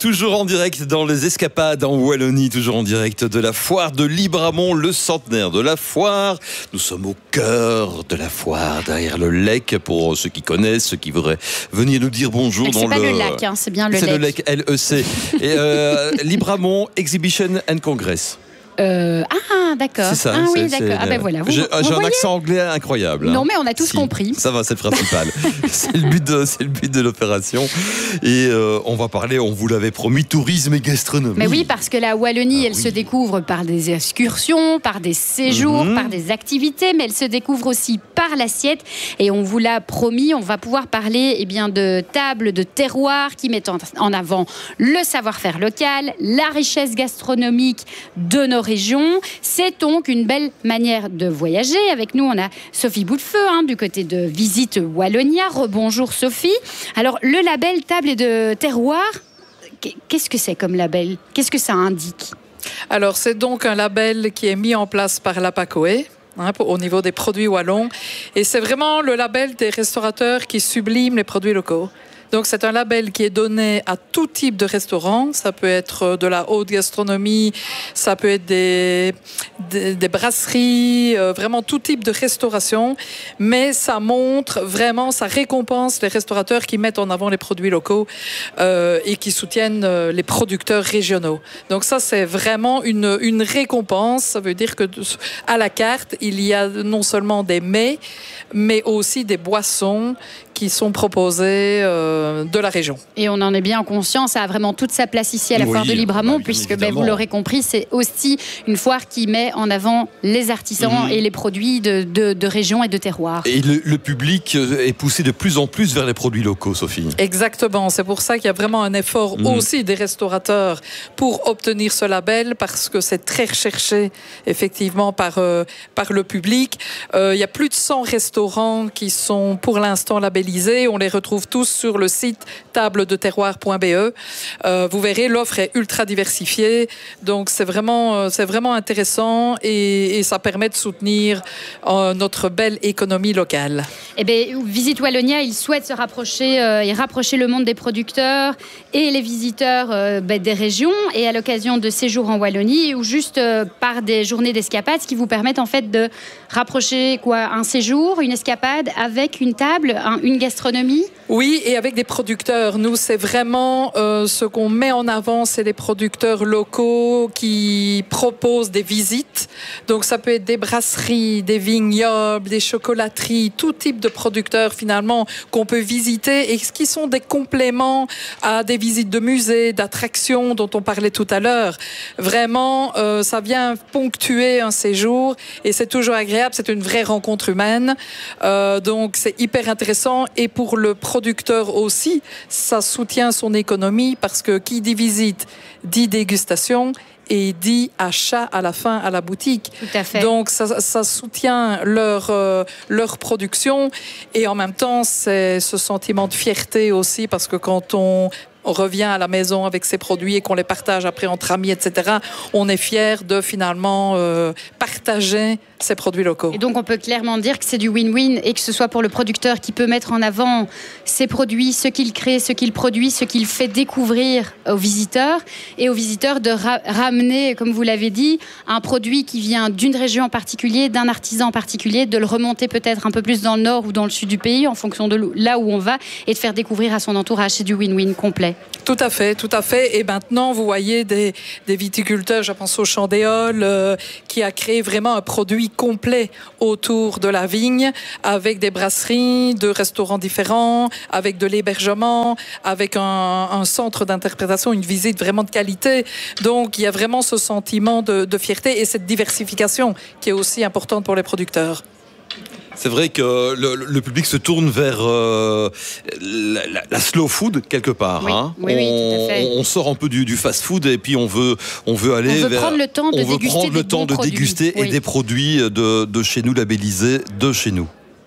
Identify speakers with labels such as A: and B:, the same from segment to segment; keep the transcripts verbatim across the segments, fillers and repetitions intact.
A: Toujours en direct dans les escapades en Wallonie, toujours en direct de la foire de Libramont, le centenaire de la foire. Nous sommes au cœur de la foire, derrière le lec, pour ceux qui connaissent, ceux qui voudraient venir nous dire bonjour.
B: C'est
A: dans
B: pas
A: le...
B: le lac, hein, c'est bien le
A: c'est
B: lec.
A: le lec, L E C. Et euh, Libramont Exhibition and Congress.
B: Euh, ah, d'accord.
A: C'est ça.
B: Ah
A: c'est,
B: oui, d'accord.
A: c'est,
B: Ah ben voilà. Vous,
A: j'ai,
B: vous
A: j'ai un
B: voyez
A: accent anglais incroyable.
B: Non,
A: hein.
B: mais on a tous
A: Si,
B: compris.
A: Ça va, c'est le principal. c'est le but de, c'est le but de l'opération. Et euh, on va parler, on vous l'avait promis, tourisme et gastronomie.
B: Mais oui, parce que la Wallonie,
A: Ah,
B: elle
A: oui.
B: se découvre par des excursions, par des séjours,
A: Mhm.
B: par des activités, mais elle se découvre aussi par l'assiette. Et on vous l'a promis, on va pouvoir parler eh bien, de tables, de terroirs qui mettent en, en avant le savoir-faire local, la richesse gastronomique de nos régions. C'est donc une belle manière de voyager. Avec nous, on a Sophie Boutefeu, hein, du côté de Visite Wallonia. Rebonjour Sophie. Alors, le label table et de terroir, qu'est-ce que c'est comme label ? Qu'est-ce que ça indique ?
C: Alors, c'est donc un label qui est mis en place par la PACOE, hein, pour- au niveau des produits wallons. Et c'est vraiment le label des restaurateurs qui subliment les produits locaux. Donc, c'est un label qui est donné à tout type de restaurant. Ça peut être de la haute gastronomie, ça peut être des, des, des brasseries, euh, vraiment tout type de restauration. Mais ça montre vraiment, ça récompense les restaurateurs qui mettent en avant les produits locaux euh, et qui soutiennent euh, les producteurs régionaux. Donc, ça, c'est vraiment une, une récompense. Ça veut dire que à la carte, il y a non seulement des mets, mais aussi des boissons qui sont proposées euh, de la région.
B: Et on en est bien conscient, ça a vraiment toute sa place ici à la
A: Oui,
B: foire de Libramont,
A: bah,
B: puisque ben,
A: évidemment.
B: vous l'aurez compris, c'est aussi une foire qui met en avant les artisans
A: Mhm.
B: et les produits de, de, de région et de terroir.
A: Et le, le public est poussé de plus en plus vers les produits locaux, Sophie.
C: Exactement, c'est pour ça qu'il y a vraiment un effort
A: Mhm.
C: aussi des restaurateurs pour obtenir ce label, parce que c'est très recherché effectivement par, euh, par le public. Euh, il y a plus de cent restaurants qui sont pour l'instant labellisés. On les retrouve tous sur le site table de terroir point b e. Euh, vous verrez, l'offre est ultra diversifiée, donc c'est vraiment, euh, c'est vraiment intéressant et, et ça permet de soutenir euh, notre belle économie locale.
B: Eh bien, Visite Wallonia, il souhaite se rapprocher euh, et rapprocher le monde des producteurs et les visiteurs euh, ben, des régions, et à l'occasion de séjours en Wallonie, ou juste euh, par des journées d'escapade, ce qui vous permettent en fait de rapprocher quoi, un séjour, une escapade avec une table, un- une gastronomie.
C: Oui, et avec des producteurs. Nous, c'est vraiment euh, ce qu'on met en avant, c'est des producteurs locaux qui proposent des visites. Donc, ça peut être des brasseries, des vignobles, des chocolateries, tout type de producteurs finalement qu'on peut visiter et qui sont des compléments à des visites de musées, d'attractions dont on parlait tout à l'heure. Vraiment, euh, ça vient ponctuer un séjour et c'est toujours agréable. C'est une vraie rencontre humaine. Euh, donc, c'est hyper intéressant. Et pour le producteur aussi, ça soutient son économie, parce que qui dit visite dit dégustation et dit achat à la fin à la boutique.
B: Tout à fait.
C: Donc ça, ça soutient leur, euh, leur production, et en même temps c'est ce sentiment de fierté aussi, parce que quand on on revient à la maison avec ses produits et qu'on les partage après entre amis, et cetera, on est fier de finalement euh, partager ces produits locaux.
B: Et donc on peut clairement dire que c'est du win-win, et que ce soit pour le producteur qui peut mettre en avant ses produits, ce qu'il crée, ce qu'il produit, ce qu'il fait découvrir aux visiteurs, et aux visiteurs de ra- ramener, comme vous l'avez dit, un produit qui vient d'une région en particulier, d'un artisan en particulier, de le remonter peut-être un peu plus dans le nord ou dans le sud du pays en fonction de là où on va, et de faire découvrir à son entourage. C'est du win-win complet.
C: Tout à fait, tout à fait. Et maintenant, vous voyez des, des viticulteurs, je pense au Chandéol, euh, qui a créé vraiment un produit complet autour de la vigne, avec des brasseries, de restaurants différents, avec de l'hébergement, avec un, un centre d'interprétation, une visite vraiment de qualité. Donc, il y a vraiment ce sentiment de, de fierté et cette diversification qui est aussi importante pour les producteurs.
A: C'est vrai que le, le public se tourne vers euh, la, la, la slow food quelque part.
B: Oui,
A: hein.
B: oui, oui,
A: on,
B: tout à fait.
A: on sort un peu du, du fast-food et puis on veut, on veut aller
B: On veut
A: vers.
B: prendre le temps de
A: on veut
B: déguster
A: prendre
B: des
A: le temps
B: bons
A: de
B: produits.
A: déguster
B: Oui.
A: et des produits de, de chez nous labellisés de chez nous.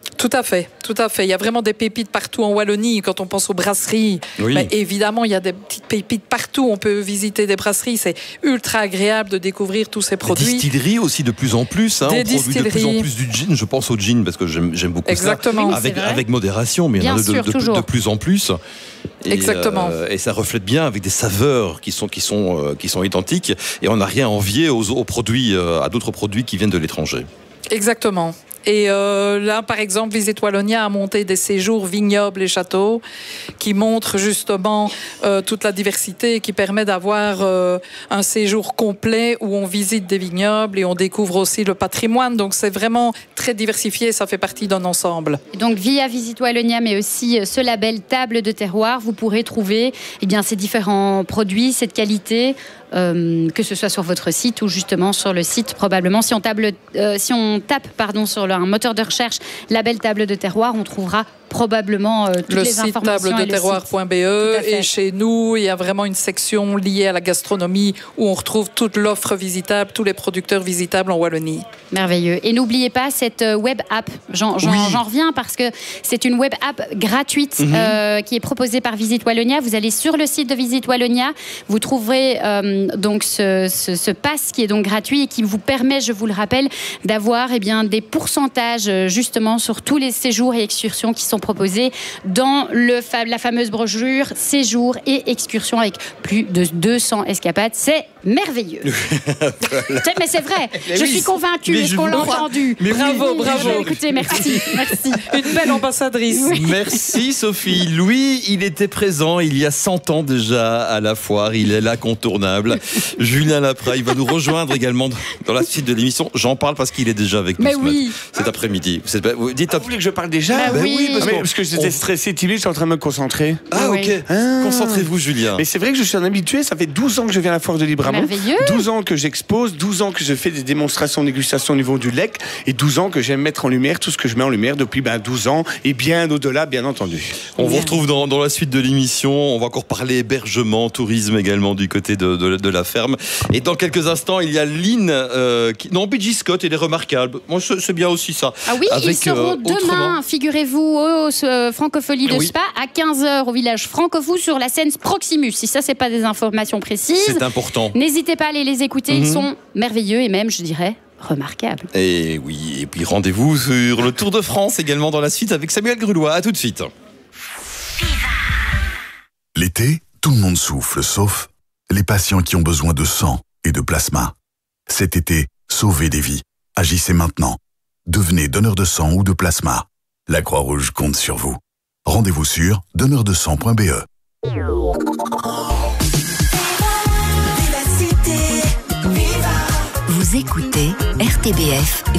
C: Tout à fait, tout à fait. Il y a vraiment des pépites partout en Wallonie. Quand on pense aux brasseries, oui. ben, évidemment, il y a des petites pépites partout. On peut visiter des brasseries. C'est ultra agréable de découvrir tous ces produits.
A: Des distilleries aussi de plus en plus. Hein.
C: Des
A: on
C: distilleries.
A: produit de plus en plus du gin. Je pense au gin parce que j'aime, j'aime beaucoup
C: Exactement.
A: ça. Avec, avec modération, mais il y en a de,
B: sûr,
A: de, de, de plus en plus. Et,
C: Exactement.
A: Euh, et ça reflète bien avec des saveurs qui sont, qui sont, euh, qui sont identiques. Et on n'a rien à envier aux, aux produits, euh, à d'autres produits qui viennent de l'étranger.
C: Exactement. Et euh, là, par exemple, Visite Wallonia a monté des séjours vignobles et châteaux qui montrent justement euh, toute la diversité, qui permet d'avoir euh, un séjour complet où on visite des vignobles et on découvre aussi le patrimoine. Donc, c'est vraiment très diversifié, ça fait partie d'un ensemble.
B: Et donc, via Visite Wallonia, mais aussi ce label Table de terroir, vous pourrez trouver eh bien, ces différents produits, cette qualité, euh, que ce soit sur votre site ou justement sur le site, probablement. Si on, table, euh, si on tape pardon, sur le, un moteur de recherche label Table de terroir, on trouvera probablement euh, toutes
C: le
B: les informations.
C: Le site table de terroir point b e et chez nous, il y a vraiment une section liée à la gastronomie où on retrouve toute l'offre visitable, tous les producteurs visitables en Wallonie.
B: Merveilleux. Et n'oubliez pas cette web app. J'en, j'en, oui. j'en reviens parce que c'est une web app gratuite mm-hmm. euh, qui est proposée par Visite Wallonia. Vous allez sur le site de Visite Wallonia, vous trouverez euh, donc ce, ce, ce pass qui est donc gratuit et qui vous permet, je vous le rappelle, d'avoir eh bien, des pourcentages justement sur tous les séjours et excursions qui sont proposés dans le, la fameuse brochure séjours et excursions avec plus de deux cents escapades. C'est merveilleux. Voilà. Mais c'est vrai, mais je oui, suis convaincue, est-ce qu'on l'a entendu?
C: Mais bravo, oui, bravo.
B: Écoutez, merci, merci.
C: Une belle ambassadrice.
A: Oui. Merci Sophie. Louis, il était présent il y a cent ans déjà à la foire, il est l'incontournable. Julien Lapra, il va nous rejoindre également dans la suite de l'émission. J'en parle parce qu'il est déjà avec nous
B: mais
A: ce
B: oui.
A: matin, cet après-midi. Vous, êtes, vous dites
D: ah, vous voulez que je parle déjà?
B: Bah,
D: bah
B: oui,
D: oui, parce,
B: ah,
D: que, parce que j'étais stressé, timide, j'étais en train de me concentrer.
A: Ah oui. ok, ah. Concentrez-vous Julien.
D: Mais c'est vrai que je suis un habitué, ça fait douze ans que je viens à la foire de Libramont.
B: Merveilleux.
D: douze ans que j'expose, douze ans que je fais des démonstrations, dégustations au niveau du lec et douze ans que j'aime mettre en lumière tout ce que je mets en lumière depuis ben, douze ans et bien au-delà, bien entendu.
A: On bien. vous retrouve dans, dans la suite de l'émission. On va encore parler hébergement, tourisme également du côté de, de, de la ferme. Et dans quelques instants, il y a Lynn, euh, qui... non, B J Scott, il est remarquable. Moi, c'est bien aussi ça.
B: Ah oui,
A: Avec,
B: ils seront euh, demain, autrement. figurez-vous, au euh, Francophonie de oui. Spa, à quinze heures au village Francofou sur la scène Proximus. Si ça, c'est pas des informations précises.
A: C'est important.
B: N'hésitez pas à aller les écouter, mm-hmm. ils sont merveilleux et même, je dirais, remarquables.
A: Et oui, et puis rendez-vous sur le Tour de France également dans la suite avec Samuel Grulois. À tout de suite.
E: L'été, tout le monde souffle, sauf les patients qui ont besoin de sang et de plasma. Cet été, sauvez des vies. Agissez maintenant. Devenez donneur de sang ou de plasma. La Croix-Rouge compte sur vous. Rendez-vous sur donneur de sang point b e.
F: Vous écoutez R T B F.